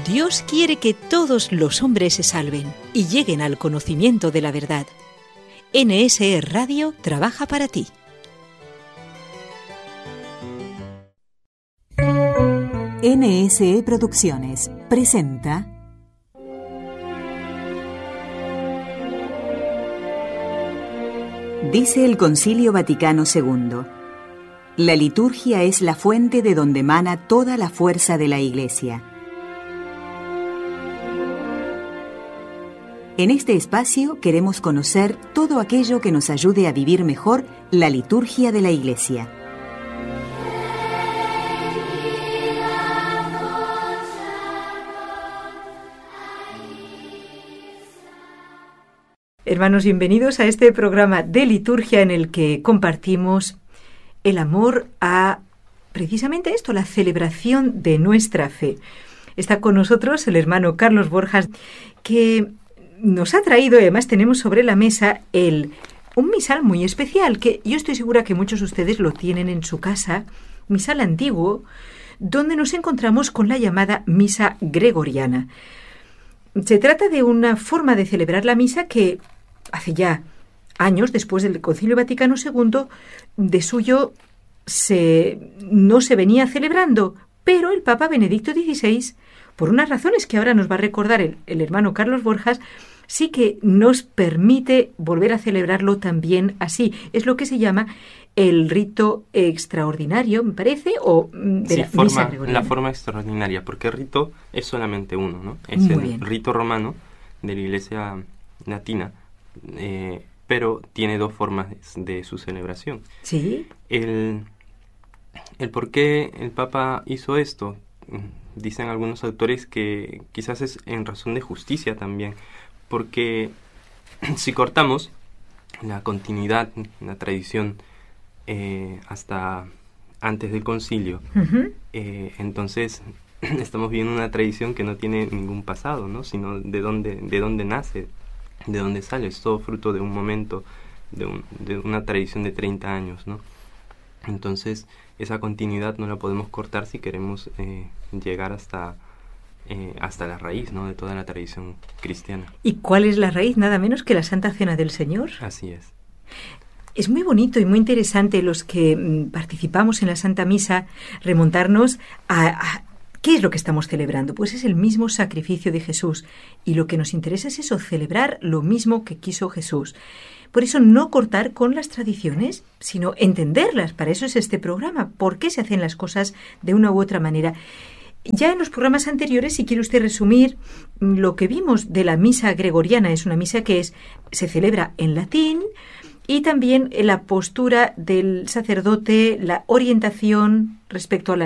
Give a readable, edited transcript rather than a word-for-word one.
Dios quiere que todos los hombres se salven y lleguen al conocimiento de la verdad. NSE Radio trabaja para ti. NSE Producciones presenta Dice el Concilio Vaticano II: la liturgia es la fuente de donde emana toda la fuerza de la Iglesia. En este espacio queremos conocer todo aquello que nos ayude a vivir mejor la liturgia de la Iglesia. Hermanos, bienvenidos a este programa de liturgia en el que compartimos el amor a precisamente esto, la celebración de nuestra fe. Está con nosotros el hermano Carlos Borjas, que nos ha traído, y además tenemos sobre la mesa un misal muy especial, que yo estoy segura que muchos de ustedes lo tienen en su casa, misal antiguo, donde nos encontramos con la llamada misa gregoriana. Se trata de una forma de celebrar la misa que hace ya años, después del Concilio Vaticano II, de suyo no se venía celebrando, pero el Papa Benedicto XVI, por unas razones que ahora nos va a recordar el hermano Carlos Borjas, sí que nos permite volver a celebrarlo también así. Es lo que se llama el rito extraordinario, me parece, o de la misa gregoriana. La forma extraordinaria, porque el rito es solamente uno, ¿no? Es el rito romano de la Iglesia latina, pero tiene dos formas de su celebración. ¿Sí? El por qué el Papa hizo esto, dicen algunos autores que quizás es en razón de justicia también, porque si cortamos la continuidad, la tradición hasta antes del concilio, entonces estamos viendo una tradición que no tiene ningún pasado, ¿no? Sino de dónde nace, de dónde sale. Es todo fruto de un momento, de una tradición de 30 años, ¿no? Entonces esa continuidad no la podemos cortar si queremos llegar hasta la raíz, ¿no?, de toda la tradición cristiana. ¿Y cuál es la raíz? Nada menos que la Santa Cena del Señor. Así es. Es muy bonito y muy interesante los que participamos en la Santa Misa remontarnos a ¿qué es lo que estamos celebrando? Pues es el mismo sacrificio de Jesús, y lo que nos interesa es eso, celebrar lo mismo que quiso Jesús. Por eso no cortar con las tradiciones, sino entenderlas. Para eso es este programa. ¿Por qué se hacen las cosas de una u otra manera? Ya en los programas anteriores, si quiere usted resumir lo que vimos de la misa gregoriana, es una misa que se celebra en latín, y también la postura del sacerdote, la orientación respecto a la